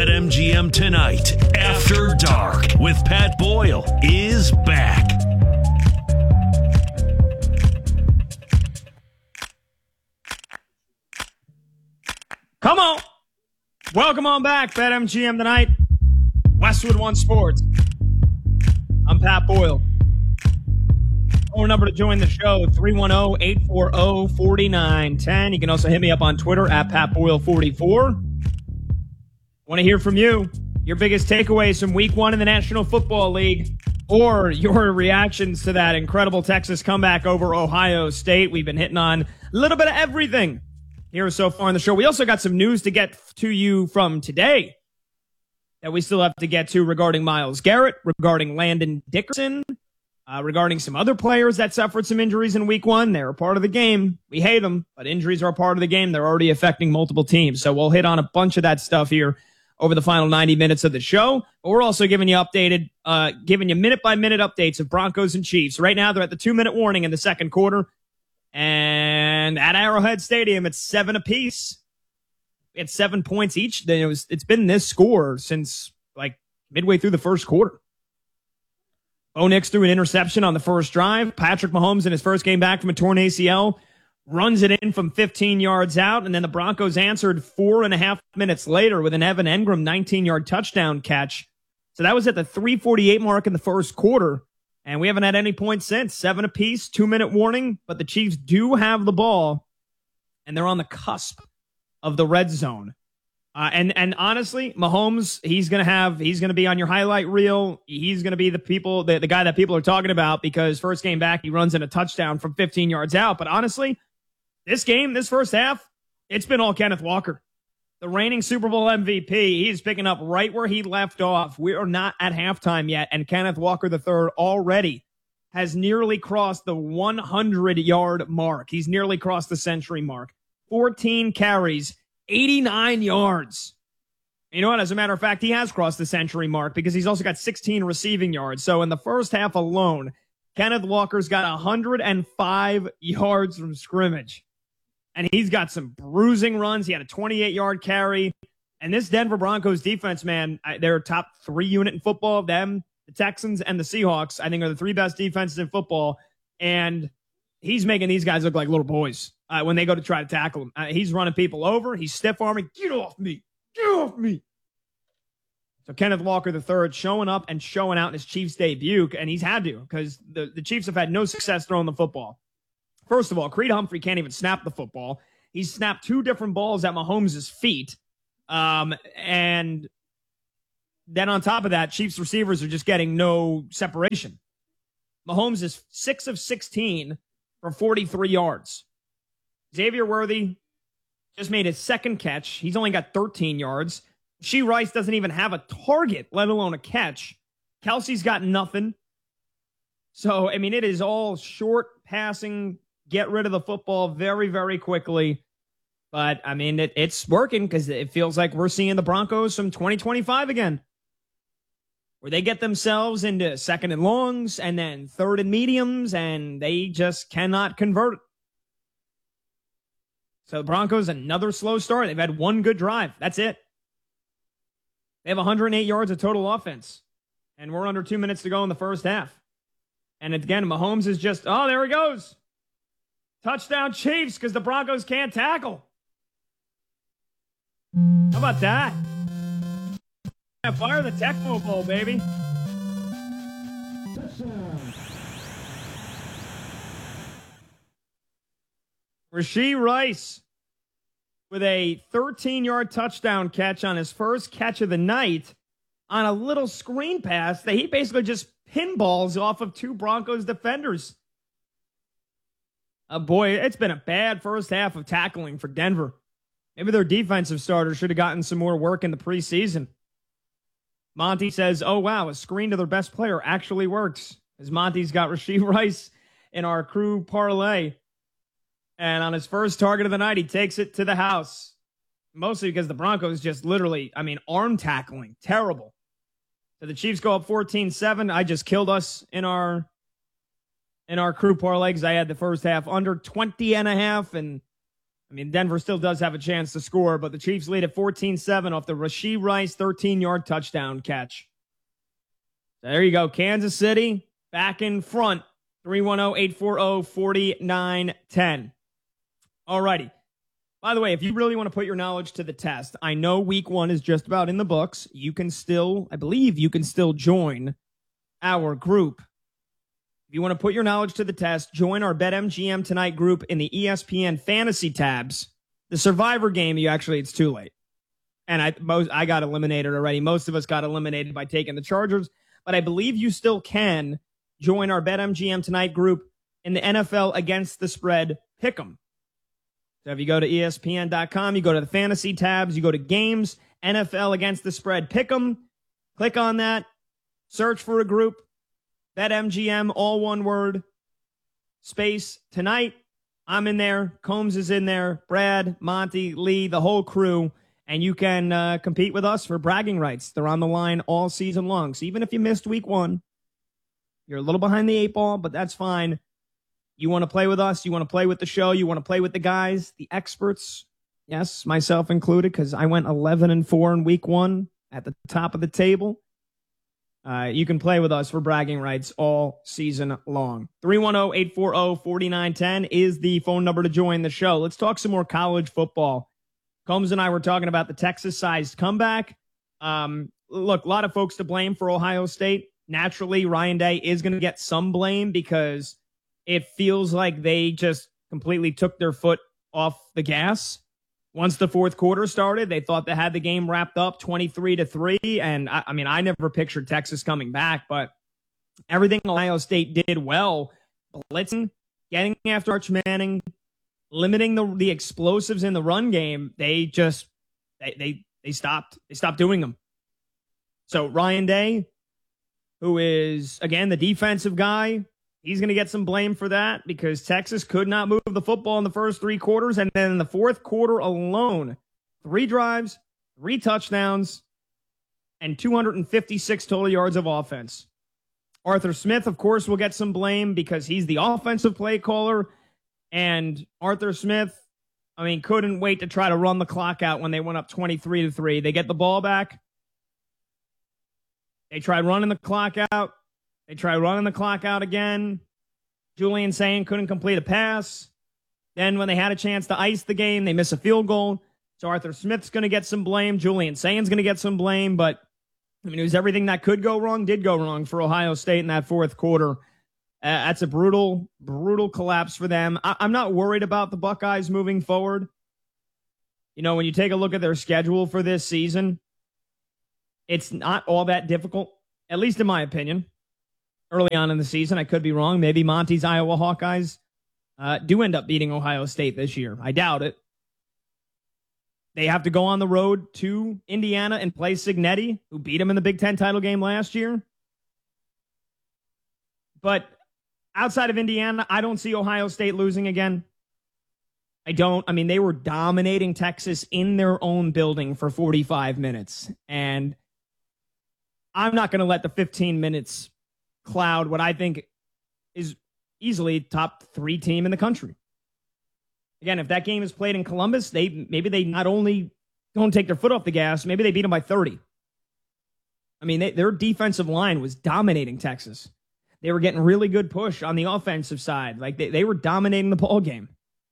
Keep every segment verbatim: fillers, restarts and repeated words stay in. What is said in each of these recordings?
BetMGM Tonight After Dark with Pat Boyle is back. Come on. Welcome on back, BetMGM Tonight. Westwood One Sports. I'm Pat Boyle. Phone number to join the show, three one zero, eight four zero, four nine one zero. You can also hit me up on Twitter at Pat Boyle forty-four. Want to hear from you. Your biggest takeaways from week one in the National Football League or your reactions to that incredible Texas comeback over Ohio State. We've been hitting on a little bit of everything here so far in the show. We also got some news to get to you from today that we still have to get to regarding Myles Garrett, regarding Landon Dickerson, uh, regarding some other players that suffered some injuries in week one. They're a part of the game. We hate them, but injuries are a part of the game. They're already affecting multiple teams. So we'll hit on a bunch of that stuff here over the final ninety minutes of the show. But we're also giving you updated, uh, giving you minute-by-minute updates of Broncos and Chiefs. Right now, they're at the two-minute warning in the second quarter. And at Arrowhead Stadium, it's seven apiece. It's seven points each. It was, it's been this score since like midway through the first quarter. Bo Nix threw an interception on the first drive. Patrick Mahomes in his first game back from a torn A C L runs it in from fifteen yards out. And then the Broncos answered four and a half minutes later with an Evan Engram nineteen-yard touchdown catch. So that was at the three forty-eight mark in the first quarter. And we haven't had any points since. Seven apiece, two-minute warning. But the Chiefs do have the ball, and they're on the cusp of the red zone. Uh, and and honestly, Mahomes, he's gonna have he's gonna be on your highlight reel. He's gonna be the people, the, the guy that people are talking about because first game back, he runs in a touchdown from fifteen yards out. But honestly, this game, this first half, it's been all Kenneth Walker. The reigning Super Bowl M V P, he's picking up right where he left off. We are not at halftime yet, and Kenneth Walker the third already has nearly crossed the hundred-yard mark. He's nearly crossed the century mark. fourteen carries, eighty-nine yards. You know what? As a matter of fact, he has crossed the century mark because he's also got sixteen receiving yards. So in the first half alone, Kenneth Walker's got one hundred five yards from scrimmage. And he's got some bruising runs. He had a twenty-eight-yard carry. And this Denver Broncos defense, man, they're a top three unit in football. Them, the Texans, and the Seahawks, I think, are the three best defenses in football. And he's making these guys look like little boys uh, when they go to try to tackle him. Uh, he's running people over. He's stiff-arming. Get off me. Get off me. So Kenneth Walker the third showing up and showing out in his Chiefs debut. And he's had to because the, the Chiefs have had no success throwing the football. First of all, Creed Humphrey can't even snap the football. He's snapped two different balls at Mahomes' feet. Um, and then on top of that, Chiefs receivers are just getting no separation. Mahomes is six of sixteen for forty-three yards. Xavier Worthy just made his second catch. He's only got thirteen yards. She Rice doesn't even have a target, let alone a catch. Kelsey's got nothing. So, I mean, it is all short passing. Get rid of the football very, very quickly. But, I mean, it, it's working because it feels like we're seeing the Broncos from twenty twenty-five again, where they get themselves into second and longs and then third and mediums, and they just cannot convert. So the Broncos, another slow start. They've had one good drive. That's it. They have one hundred eight yards of total offense, and we're under two minutes to go in the first half. And again, Mahomes is just, oh, there he goes. Touchdown Chiefs because the Broncos can't tackle. How about that? Yeah, fire the Tecmo Bowl, baby. Rashee Rice with a thirteen-yard touchdown catch on his first catch of the night on a little screen pass that he basically just pinballs off of two Broncos defenders. Uh, boy, it's been a bad first half of tackling for Denver. Maybe their defensive starter should have gotten some more work in the preseason. Monty says, oh, wow, a screen to their best player actually works. As Monty's got Rashee Rice in our crew parlay. And on his first target of the night, he takes it to the house. Mostly because the Broncos just literally, I mean, arm tackling. Terrible. So the Chiefs go up fourteen seven. I just killed us in our in our crew parlay because I had the first half under twenty and a half. And I mean, Denver still does have a chance to score, but the Chiefs lead at fourteen seven off the Rashee Rice thirteen-yard touchdown catch. So there you go. Kansas City back in front. three one zero, eight four zero, four nine one zero. All righty. By the way, if you really want to put your knowledge to the test, I know week one is just about in the books. You can still, I believe you can still join our group. If you want to put your knowledge to the test, join our BetMGM Tonight group in the E S P N fantasy tabs. The Survivor game, you actually, it's too late. And I most I got eliminated already. Most of us got eliminated by taking the Chargers. But I believe you still can join our BetMGM Tonight group in the N F L Against the Spread Pick'em. So if you go to E S P N dot com, you go to the fantasy tabs, you go to games, N F L Against the Spread Pick'em. Click on that. Search for a group. BetMGM, all one word. Space tonight. I'm in there. Combs is in there. Brad, Monty, Lee, the whole crew. And you can uh, compete with us for bragging rights. They're on the line all season long. So even if you missed week one, you're a little behind the eight ball, but that's fine. You want to play with us. You want to play with the show. You want to play with the guys, the experts. Yes, myself included, because I went eleven and four in week one at the top of the table. Uh, you can play with us for bragging rights all season long. three one zero, eight four zero, four nine one zero is the phone number to join the show. Let's talk some more college football. Combs and I were talking about the Texas-sized comeback. Um, look, a lot of folks to blame for Ohio State. Naturally, Ryan Day is going to get some blame because it feels like they just completely took their foot off the gas. Once the fourth quarter started, they thought they had the game wrapped up twenty-three to three. And I, I mean, I never pictured Texas coming back, but everything Ohio State did well, blitzing, getting after Arch Manning, limiting the the explosives in the run game, they just they they they stopped they stopped doing them. So Ryan Day, who is again the defensive guy, he's going to get some blame for that because Texas could not move the football in the first three quarters, and then in the fourth quarter alone, three drives, three touchdowns, and two hundred fifty-six total yards of offense. Arthur Smith, of course, will get some blame because he's the offensive play caller. And Arthur Smith, I mean, couldn't wait to try to run the clock out when they went up twenty-three to three. They get the ball back. They tried running the clock out. They tried running the clock out again. Julian Sayin couldn't complete a pass. Then when they had a chance to ice the game, they miss a field goal. So Arthur Smith's going to get some blame. Julian Sayin's going to get some blame. But, I mean, it was everything that could go wrong, did go wrong for Ohio State in that fourth quarter. Uh, that's a brutal, brutal collapse for them. I- I'm not worried about the Buckeyes moving forward. You know, when you take a look at their schedule for this season, it's not all that difficult, at least in my opinion. Early on in the season, I could be wrong. Maybe Monty's Iowa Hawkeyes uh, do end up beating Ohio State this year. I doubt it. They have to go on the road to Indiana and play Cignetti, who beat them in the Big Ten title game last year. But outside of Indiana, I don't see Ohio State losing again. I don't. I mean, they were dominating Texas in their own building for forty-five minutes. And I'm not going to let the fifteen minutes cloud what I think is easily top three team in the country. Again, if that game is played in Columbus, they maybe they not only don't take their foot off the gas, maybe they beat them by thirty. I mean, they, their defensive line was dominating Texas. They were getting really good push on the offensive side. Like they, they were dominating the ball game.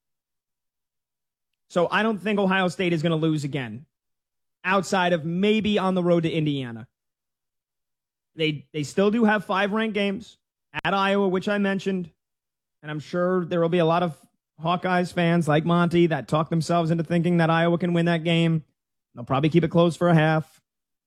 So I don't think Ohio State is going to lose again, outside of maybe on the road to Indiana. They they still do have five ranked games at Iowa, which I mentioned. And I'm sure there will be a lot of Hawkeyes fans like Monty that talk themselves into thinking that Iowa can win that game. They'll probably keep it close for a half.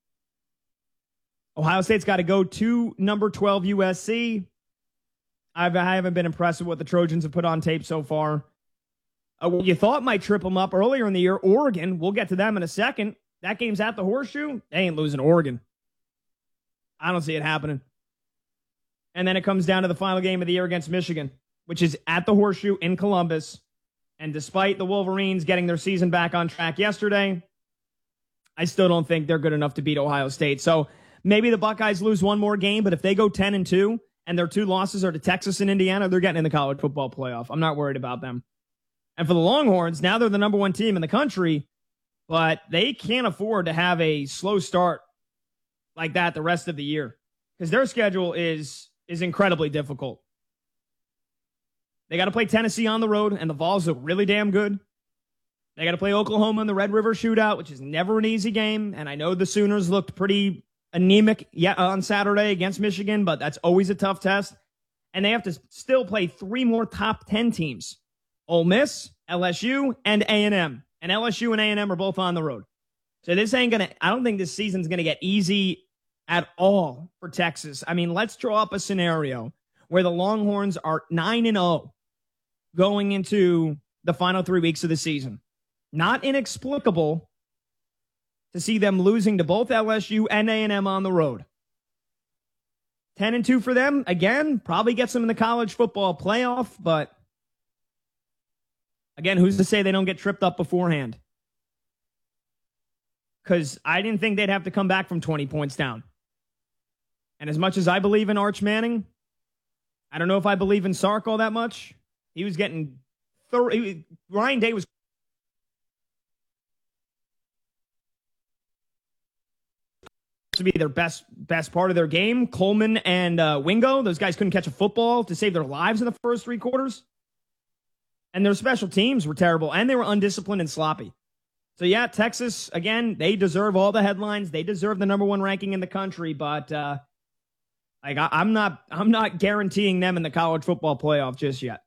Ohio State's got to go to number twelve U S C. I've, I haven't been impressed with what the Trojans have put on tape so far. Uh, what you thought might trip them up earlier in the year, Oregon, we'll get to them in a second. That game's at the Horseshoe. They ain't losing Oregon. I don't see it happening. And then it comes down to the final game of the year against Michigan, which is at the Horseshoe in Columbus. And despite the Wolverines getting their season back on track yesterday, I still don't think they're good enough to beat Ohio State. So maybe the Buckeyes lose one more game, but if they go ten and two and their two losses are to Texas and Indiana, they're getting in the college football playoff. I'm not worried about them. And for the Longhorns, now they're the number one team in the country, but they can't afford to have a slow start like that the rest of the year because their schedule is is incredibly difficult. They got to play Tennessee on the road, and the Vols look really damn good. They got to play Oklahoma in the Red River Shootout, which is never an easy game. And I know the Sooners looked pretty anemic yeah, on Saturday against Michigan, but that's always a tough test. And they have to still play three more top ten teams. Ole Miss, L S U, and A and M. And L S U and A and M are both on the road. So this ain't going to, I don't think this season's going to get easy at all for Texas. I mean, let's draw up a scenario where the Longhorns are nine and oh going into the final three weeks of the season. Not inexplicable to see them losing to both L S U and A and M on the road. ten and two for them, again, probably gets them in the college football playoff, but again, who's to say they don't get tripped up beforehand? Because I didn't think they'd have to come back from twenty points down. And as much as I believe in Arch Manning, I don't know if I believe in Sark all that much. He was getting thir- Ryan Day was to be their best best part of their game. Coleman and uh, Wingo, those guys couldn't catch a football to save their lives in the first three quarters. And their special teams were terrible, and they were undisciplined and sloppy. So, yeah, Texas, again, they deserve all the headlines. They deserve the number one ranking in the country, but uh, like I, I'm not I'm not guaranteeing them in the college football playoff just yet.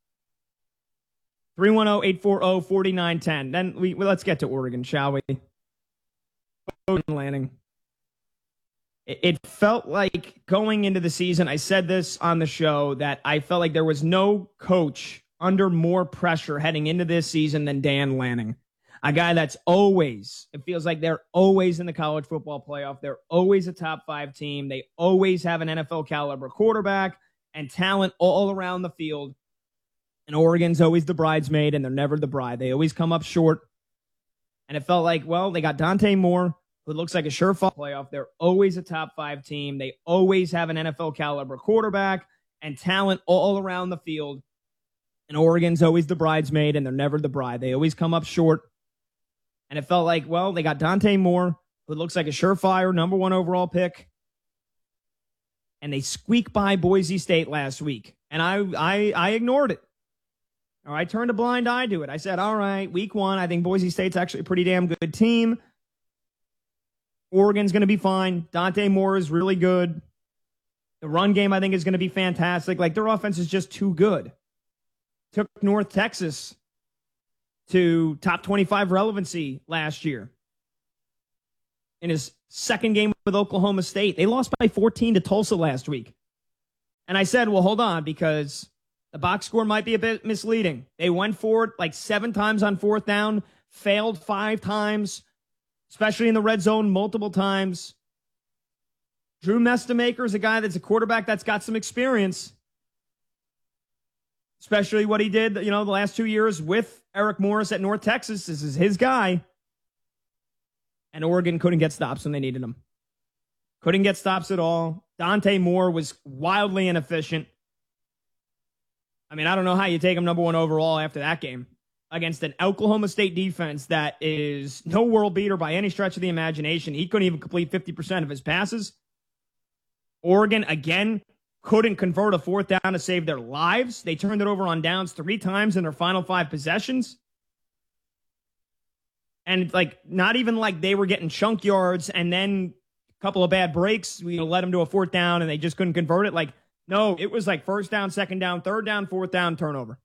three one zero, eight four zero, four nine one zero. Then we well, let's get to Oregon, shall we? Bowdoin Landing. It, it felt like going into the season, I said this on the show, that I felt like there was no coach under more pressure heading into this season than Dan Lanning. A guy that's always, it feels like they're always in the college football playoff. They're always a top five team. They always have an N F L caliber quarterback and talent all around the field. And Oregon's always the bridesmaid, and they're never the bride. They always come up short. And it felt like, well, they got Dante Moore, who looks like a surefire playoff. They're always a top five team. They always have an N F L caliber quarterback and talent all around the field. And Oregon's always the bridesmaid, and they're never the bride. They always come up short. And it felt like, well, they got Dante Moore, who looks like a surefire number one overall pick. And they squeak by Boise State last week. And I I, I ignored it. Or I turned a blind eye to it. I said, all right, week one, I think Boise State's actually a pretty damn good team. Oregon's going to be fine. Dante Moore is really good. The run game, I think, is going to be fantastic. Like, their offense is just too good. Took North Texas to top twenty-five relevancy last year. In his second game with Oklahoma State, they lost by fourteen to Tulsa last week. And I said, well, hold on, because the box score might be a bit misleading. They went for it like seven times on fourth down, failed five times, especially in the red zone multiple times. Drew Mestamaker is a guy that's a quarterback that's got some experience, especially what he did, you know, the last two years with Eric Morris at North Texas. This is his guy. And Oregon couldn't get stops when they needed him. Couldn't get stops at all. Dante Moore was wildly inefficient. I mean, I don't know how you take him number one overall after that game against an Oklahoma State defense that is no world beater by any stretch of the imagination. He couldn't even complete fifty percent of his passes. Oregon, again, couldn't convert a fourth down to save their lives. They turned it over on downs three times in their final five possessions. And, like, not even like they were getting chunk yards and then a couple of bad breaks, we led them to a fourth down and they just couldn't convert it. Like, no, it was like first down, second down, third down, fourth down, turnover.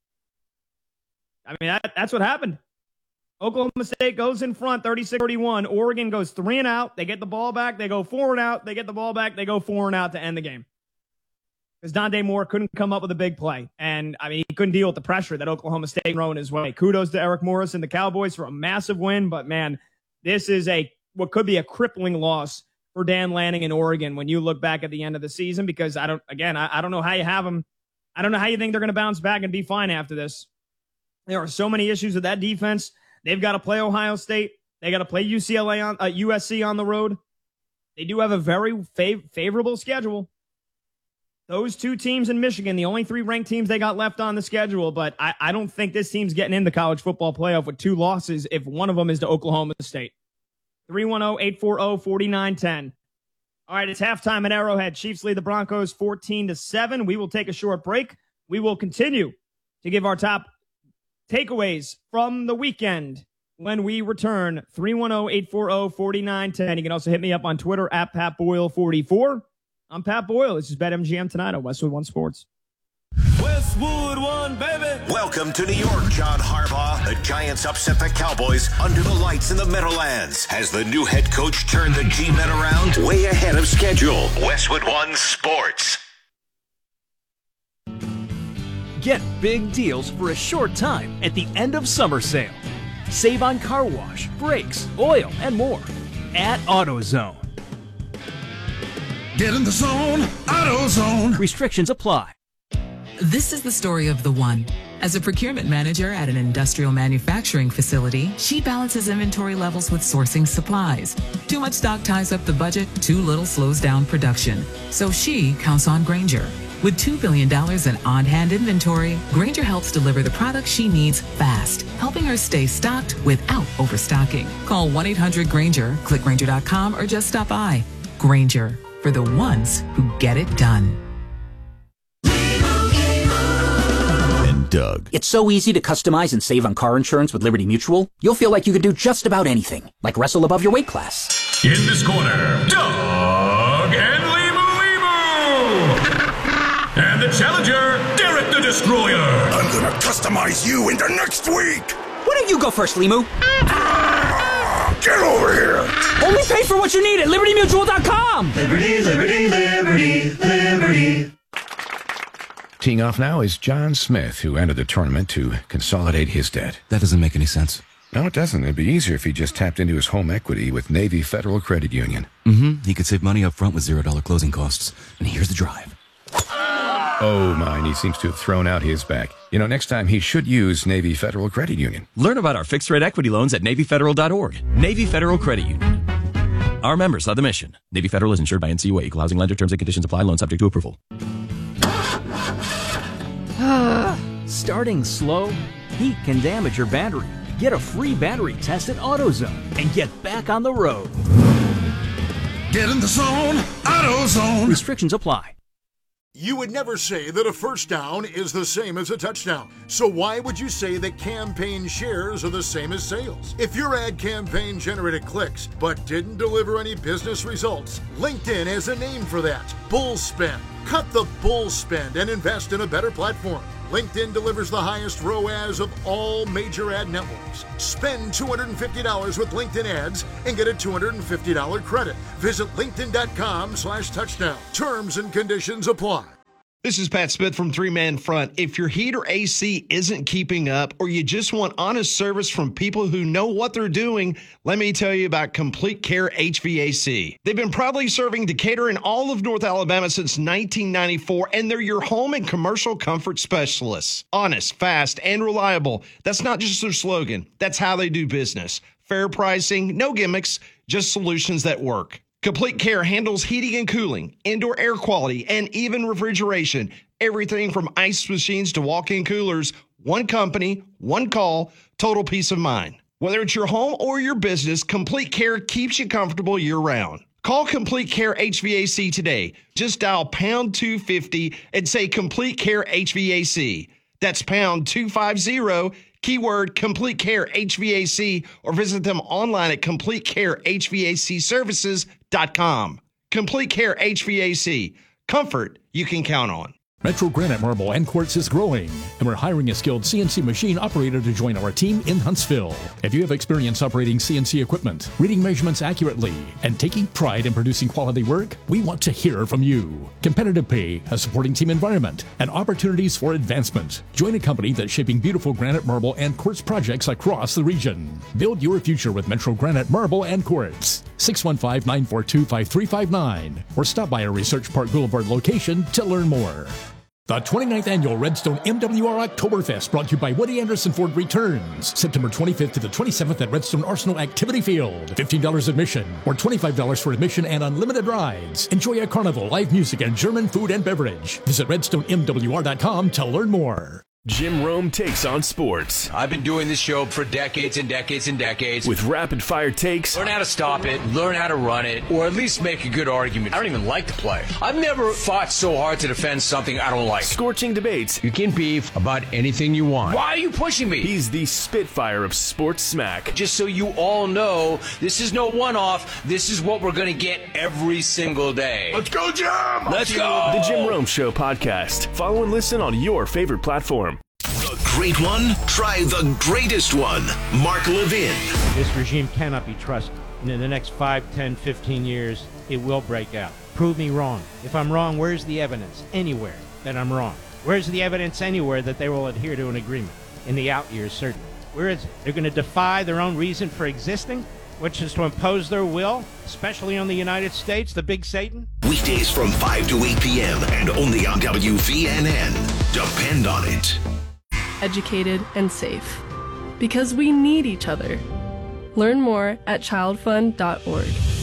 I mean, that, that's what happened. Oklahoma State goes in front, thirty-six thirty-one. Oregon goes three and out. They get the ball back. They go four and out. They get the ball back. They go four and out to end the game. Because Dante Moore couldn't come up with a big play. And, I mean, he couldn't deal with the pressure that Oklahoma State thrown his way. Kudos to Eric Morris and the Cowboys for a massive win. But, man, this is a what could be a crippling loss for Dan Lanning in Oregon when you look back at the end of the season. Because, I don't again, I, I don't know how you have them. I don't know how you think they're going to bounce back and be fine after this. There are so many issues with that defense. They've got to play Ohio State. They got to play U C L A on uh, U S C on the road. They do have a very fav- favorable schedule. Those two teams in Michigan, the only three ranked teams they got left on the schedule, but I, I don't think this team's getting in the college football playoff with two losses if one of them is to Oklahoma State. three one zero, eight four zero, four nine one zero. All right, it's halftime at Arrowhead. Chiefs lead the Broncos fourteen to seven. We will take a short break. We will continue to give our top takeaways from the weekend when we return. Three one zero, eight four zero, four nine one zero. You can also hit me up on Twitter at Pat Boyle forty-four. I'm Pat Boyle. This is BetMGM tonight on Westwood One Sports. Westwood One, baby. Welcome to New York, John Harbaugh. The Giants upset the Cowboys under the lights in the Meadowlands. Has the new head coach turned the G-Men around? Way ahead of schedule. Westwood One Sports. Get big deals for a short time at the end of summer sale. Save on car wash, brakes, oil, and more at AutoZone. Get in the zone, AutoZone. Restrictions apply. This is the story of the one. As a procurement manager at an industrial manufacturing facility, she balances inventory levels with sourcing supplies. Too much stock ties up the budget, too little slows down production. So she counts on Grainger. With two billion dollars in on-hand inventory, Grainger helps deliver the products she needs fast, helping her stay stocked without overstocking. Call one eight hundred Grainger, click Grainger dot com, or just stop by. Grainger, for the ones who get it done. Doug. It's so easy to customize and save on car insurance with Liberty Mutual. You'll feel like you could do just about anything, like wrestle above your weight class. In this corner, Doug and Limu Limu. And the challenger, Derek the Destroyer. I'm gonna customize you into next week. Why don't you go first, Limu? Ah, get over here. Only pay for what you need at Liberty Mutual dot com. Liberty, liberty, liberty, liberty. Teeing off now is John Smith, who entered the tournament to consolidate his debt. That doesn't make any sense. No, it doesn't. It'd be easier if he just tapped into his home equity with Navy Federal Credit Union. Mm-hmm. He could save money up front with zero dollar closing costs. And here's the drive. Oh, my, and he seems to have thrown out his back. You know, next time he should use Navy Federal Credit Union. Learn about our fixed-rate equity loans at Navy Federal dot org. Navy Federal Credit Union. Our members are the mission. Navy Federal is insured by N C U A. Equal housing lender. Terms and conditions apply. Loan subject to approval. Starting slow? Heat can damage your battery. Get a free battery test at AutoZone and get back on the road. Get in the zone, AutoZone. Restrictions apply. You would never say that a first down is the same as a touchdown. So why would you say that campaign shares are the same as sales? If your ad campaign generated clicks but didn't deliver any business results, LinkedIn has a name for that: bull spend. Cut the bull spend and invest in a better platform. LinkedIn delivers the highest R O A S of all major ad networks. Spend two hundred fifty dollars with LinkedIn ads and get a two hundred fifty dollars credit. Visit linkedin.com slash touchdown. Terms and conditions apply. This is Pat Smith from Three Man Front. If your heat or A C isn't keeping up, or you just want honest service from people who know what they're doing, let me tell you about Complete Care H V A C. They've been proudly serving Decatur and all of North Alabama since nineteen ninety-four, and they're your home and commercial comfort specialists. Honest, fast, and reliable. That's not just their slogan. That's how they do business. Fair pricing, no gimmicks, just solutions that work. Complete Care handles heating and cooling, indoor air quality, and even refrigeration. Everything from ice machines to walk-in coolers. One company, one call, total peace of mind. Whether it's your home or your business, Complete Care keeps you comfortable year-round. Call Complete Care H V A C today. Just dial pound two fifty and say Complete Care H V A C. That's pound two fifty, keyword Complete Care H V A C, or visit them online at complete care h v a c services dot com. Complete Care H V A C. Comfort you can count on. Metro Granite Marble and Quartz is growing, and we're hiring a skilled C N C machine operator to join our team in Huntsville. If you have experience operating C N C equipment, reading measurements accurately, and taking pride in producing quality work, we want to hear from you. Competitive pay, a supporting team environment, and opportunities for advancement. Join a company that's shaping beautiful granite, marble, and quartz projects across the region. Build your future with Metro Granite Marble and Quartz. six one five, nine four two, five three five nine, or stop by our Research Park Boulevard location to learn more. The twenty-ninth Annual Redstone M W R Oktoberfest, brought to you by Woody Anderson Ford, returns September twenty-fifth to the twenty-seventh at Redstone Arsenal Activity Field. fifteen dollars admission or twenty-five dollars for admission and unlimited rides. Enjoy a carnival, live music, and German food and beverage. Visit redstone m w r dot com to learn more. Jim Rome takes on sports. I've been doing this show for decades and decades and decades. With rapid-fire takes. Learn how to stop it, learn how to run it, or at least make a good argument. I don't even like to play. I've never fought so hard to defend something I don't like. Scorching debates. You can beef about anything you want. Why are you pushing me? He's the Spitfire of sports smack. Just so you all know, this is no one-off. This is what we're going to get every single day. Let's go, Jim! Let's go! The Jim Rome Show podcast. Follow and listen on your favorite platform. The great one? Try the greatest one. Mark Levin. This regime cannot be trusted. And in the next five, ten, fifteen years, it will break out. Prove me wrong. If I'm wrong, where's the evidence anywhere that I'm wrong? Where's the evidence anywhere that they will adhere to an agreement? In the out years, certainly. Where is it? They're going to defy their own reason for existing, which is to impose their will, especially on the United States, the big Satan? Weekdays from five to eight p.m. and only on W V N N. Depend on it. Educated and safe. Because we need each other. Learn more at child fund dot org.